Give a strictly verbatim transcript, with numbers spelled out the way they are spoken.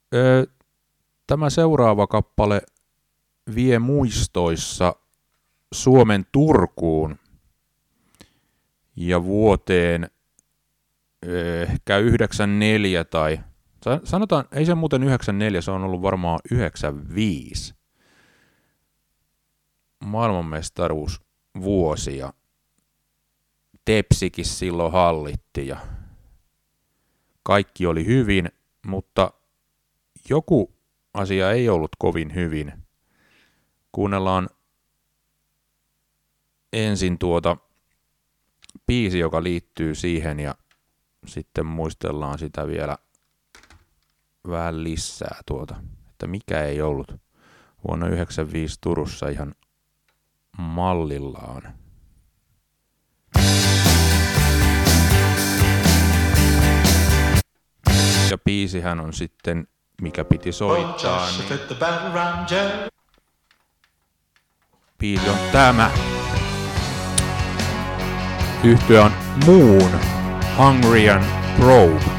Öö, tämä seuraava kappale vie muistoissa Suomen Turkuun ja vuoteen ehkä yhdeksänkymmentäneljä tai sanotaan, ei se muuten yhdeksänkymmentäneljä, se on ollut varmaan yhdeksänkymmentäviisi maailmanmestaruusvuosi ja Tepsikin silloin hallitti ja kaikki oli hyvin, mutta joku asia ei ollut kovin hyvin. Kuunnellaan ensin tuota biisi, joka liittyy siihen ja sitten muistellaan sitä vielä vähän lisää tuota, että mikä ei ollut vuonna yhdeksänkymmentäviisi Turussa ihan mallillaan. Ja biisihän on sitten, mikä piti soittaa, niin biisi on tämä. Yhtye on Moon, Hungry and Probe.